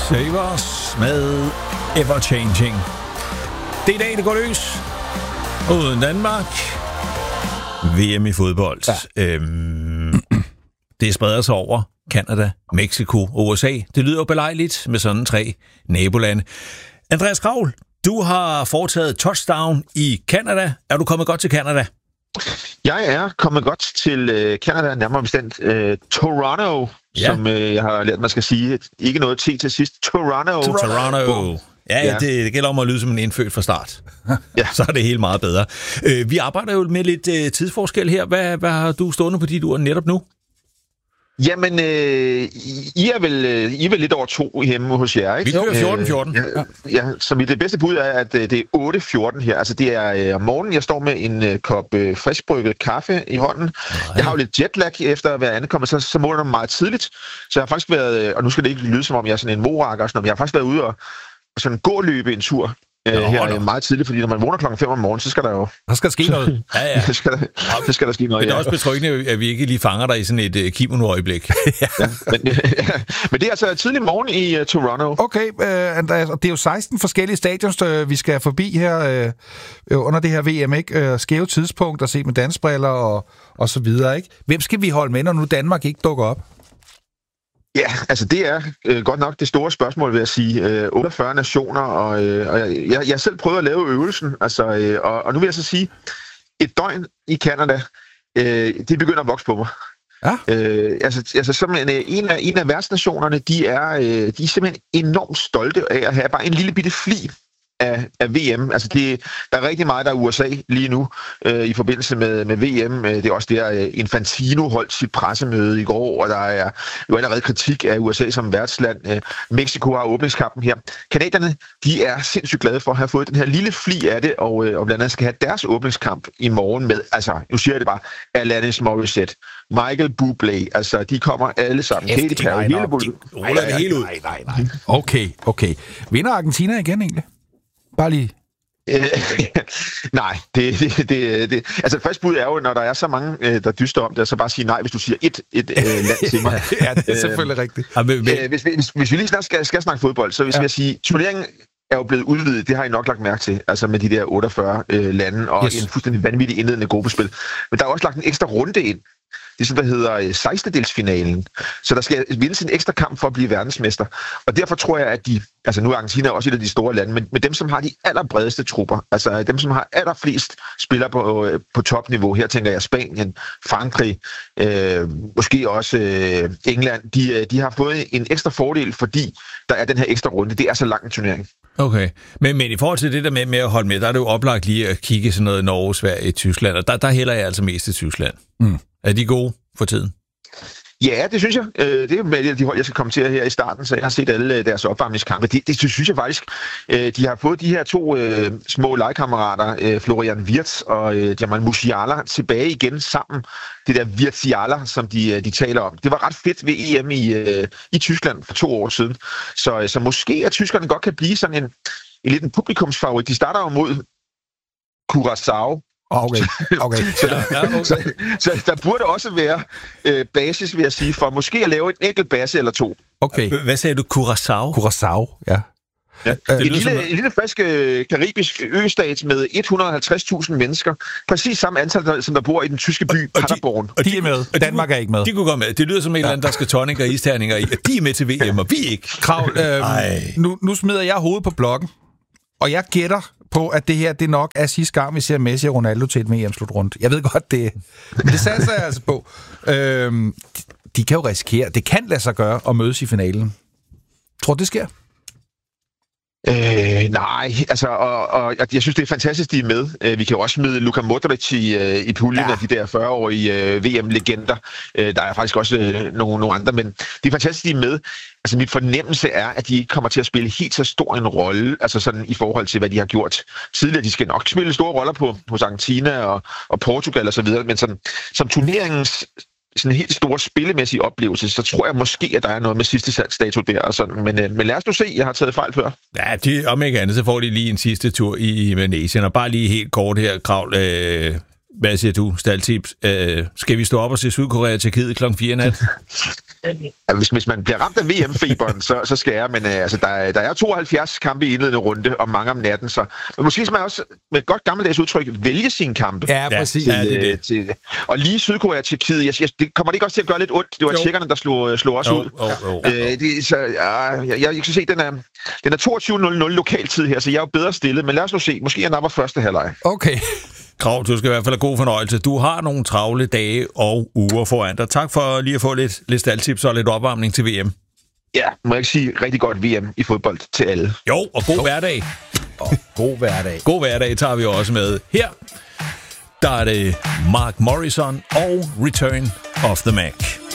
Save Us med Ever Changing. Det er i dag, det går løs. Uden Danmark. VM i fodbold. Ja. Det spreder sig over Canada, Mexico og USA. Det lyder jo belejligt med sådan 3 nabolande. Andreas Kraul, du har foretaget touchdown i Canada. Er du kommet godt til Canada? Jeg er kommet godt til Canada, nærmere bestemt Toronto, som jeg har lært, man skal sige. Ikke noget T til sidst. Toronto. Ja, det gælder om at lyde som en indfødt fra start. Ja. Så er det helt meget bedre. Vi arbejder jo med lidt tidsforskel her. Hvad har du stående på dit ur netop nu? Jamen, I er vel lidt over 2 hjemme hos jer, ikke? Vi kører 14-14. Ja, så det bedste bud er, at det er 8-14 her. Altså, det er om morgenen, jeg står med en kop friskbrygget kaffe i hånden. Nej. Jeg har jo lidt jetlag efter at være ankommet, så måler det meget tidligt. Så jeg har faktisk været, og nu skal det ikke lyde som om jeg er sådan en morakker og sådan noget, men jeg har faktisk været ude og sådan gå løbe en tur. Her meget tidligt, fordi når man vågner klokken 5 om morgenen, så skal der jo... Der skal ske noget. Ja. Så skal der ske noget, Men det er også betryggende, at vi ikke lige fanger dig i sådan et kimono-øjeblik. Men det er altså tidlig morgen i Toronto. Okay, Andreas, og det er jo 16 forskellige stadions, vi skal forbi her under det her VM, ikke? Skæve tidspunkt at se med dansbriller og så videre, ikke? Hvem skal vi holde med, når nu Danmark ikke dukker op? Ja, altså det er godt nok det store spørgsmål, vil jeg sige. 48 nationer, og jeg selv prøvede at lave øvelsen, altså, og nu vil jeg så sige, et døgn i Canada, det begynder at vokse på mig. Ja. Altså simpelthen, en af værtsnationerne, de er simpelthen enormt stolte af at have bare en lille bitte fli af VM. Altså der er rigtig meget, der er USA lige nu i forbindelse med VM. Det er også der, Infantino holdt sit pressemøde i går, og der er jo allerede kritik af USA som værtsland. Mexico har åbningskampen her. Canadierne, de er sindssygt glade for at have fået den her lille fli af det, og blandt andet skal have deres åbningskamp i morgen med, altså, nu siger jeg det bare, Alanis Morissette, Michael Bublé, altså, de kommer alle sammen. Katy Perry, hele bullet. Nej. Okay. Vinder Argentina igen egentlig? Bare lige. Nej, det altså først bud er jo, når der er så mange, der dyster om det, så bare sige nej, hvis du siger et land til mig. Ja, det er selvfølgelig rigtigt. Hvis vi lige snart skal snakke fodbold, så vil jeg sige, turneringen er jo blevet udvidet, det har I nok lagt mærke til, altså med de der 48 lande, og en fuldstændig vanvittig indledende gruppespil. Men der er også lagt en ekstra runde ind. Det er sådan, der hedder 16-delsfinalen. Så der skal vindes en ekstra kamp for at blive verdensmester. Og derfor tror jeg, at altså nu er Argentina også et af de store lande, men dem, som har de allerbredeste trupper, altså dem, som har allerflest spillere på topniveau, her tænker jeg Spanien, Frankrig, måske også England, de har fået en ekstra fordel, fordi der er den her ekstra runde. Det er så lang en turnering. Okay, men i forhold til det der med at holde med, der er det jo oplagt lige at kigge sådan noget Norge, Sverige, Tyskland, og der hælder jeg altså mest til Tyskland. Mm. Er de gode for tiden? Ja, det synes jeg. Det er med de hold, jeg skal kommentere her i starten, så jeg har set alle deres opvarmningskampe. Det synes jeg faktisk. De har fået de her 2 små legekammerater, Florian Wirtz og Jamal Musiala, tilbage igen sammen. Det der Wirtziala, som de taler om. Det var ret fedt ved EM i Tyskland for 2 år siden. Så måske at tyskerne godt kan blive sådan en lille publikumsfavorit. De starter jo mod Curaçao. Okay. Så der burde også være basis, vil jeg sige, for måske at lave en enkelt base eller 2. Okay. Hvad sagde du? Curaçao, ja. En lille frisk karibisk østat med 150.000 mennesker. Præcis samme antal, som der bor i den tyske by Paderborn. Og de er med. Danmark er ikke med. De kunne godt med. Det lyder som en eller anden, der skal tonic og isterninger i. De er med til VM, og vi ikke. Kravl, nu smider jeg hovedet på blokken, og jeg gætter på, at det her, det nok er sidste gang, vi ser Messi og Ronaldo til et EM-slutrunde. Jeg ved godt, det men det satser jeg altså på. De kan jo risikere, det kan lade sig gøre at mødes i finalen. Tror du, det sker? Nej, altså, og jeg synes, det er fantastisk, de er med. Vi kan jo også smide Luka Modric i puljen af de der 40-årige VM-legender. Der er faktisk også nogle andre, men det er fantastisk, de er med. Altså, mit fornemmelse er, at de ikke kommer til at spille helt så stor en rolle, altså sådan i forhold til, hvad de har gjort tidligere. De skal nok spille store roller hos Argentina og Portugal og så videre, men sådan, som turneringens sådan en helt stor spillemæssig oplevelse, så tror jeg måske, at der er noget med sidste salgsdato der og sådan. Men lad os nu se, jeg har taget fejl før. Ja, om ikke andet, så får de lige en sidste tur i Indonesien, og bare lige helt kort her, Kravl. Hvad siger du, Staltips? Skal vi stå op og se Sydkorea til Tjekkiet klokken 4 nat? Ja, hvis man bliver ramt af VM-feberen, så skal jeg, men altså, der er 72 kampe i indledende runde, og mange om natten, så men måske skal man også, med et godt gammeldags udtryk, vælge sine kampe. Ja, præcis. Til, og lige Sydkorea til Tjekkiet, det kommer det ikke også til at gøre lidt ondt? Det var tjekkerne, der slog os ud. Jeg kan se, den er 22:00 lokaltid her, så jeg er jo bedre stillet, men lad os nu se. Måske jeg napper første halvleg. Okay. Krav, du skal i hvert fald have god fornøjelse. Du har nogle travle dage og uger foran dig. Tak for lige at få lidt staldtips og lidt opvarmning til VM. Ja, må jeg ikke sige rigtig godt VM i fodbold til alle. Jo, og god hverdag. God hverdag. God hverdag tager vi også med. Her, der er det Mark Morrison og Return of the Mac.